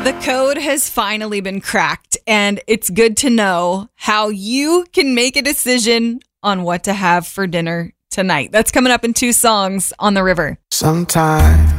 The code has finally been cracked, and it's good to know how you can make a decision on what to have for dinner tonight. That's coming up in 2 songs on the river. Sometimes